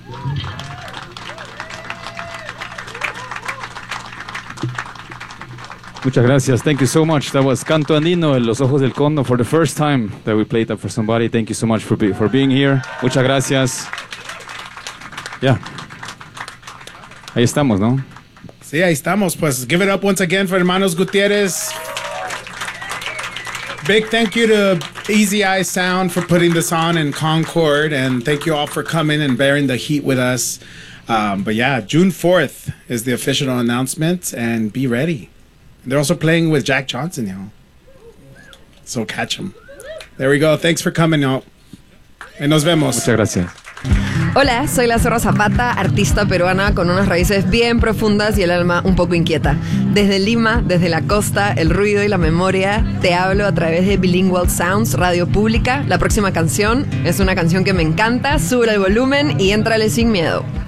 Muchas gracias. Thank you so much. That was Canto Andino, Los Ojos del Cóndor, for the first time that we played that for somebody. Thank you so much for being here. Muchas gracias. Yeah. Ahí estamos, ¿no? Sí, ahí estamos. Pues give it up once again for Hermanos Gutierrez. Big thank you to Easy Eye Sound for putting this on in Concord, and thank you all for coming and bearing the heat with us. But yeah, June 4th is the official announcement, and be ready. They're also playing with Jack Johnson, y'all. So catch them. There we go. Thanks for coming, y'all. Y nos vemos. Muchas gracias. Hola, soy La Zorra Zapata, artista peruana con unas raíces bien profundas y el alma un poco inquieta. Desde Lima, desde la costa, el ruido y la memoria, te hablo a través de Bilingual Sounds, radio pública. La próxima canción es una canción que me encanta, sube el volumen y éntrale sin miedo.